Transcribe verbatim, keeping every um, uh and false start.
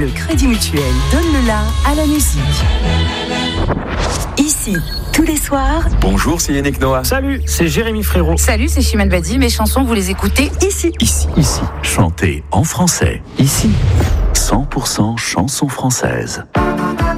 Crédit Mutuel donne le la à la musique. Ici, tous les soirs. Bonjour, c'est Yannick Noah. Salut, c'est Jérémy Frérot. Salut, c'est Chimène Badi. Mes chansons, vous les écoutez ici. Ici. Ici, chantez en français. Ici, cent pour cent chansons françaises.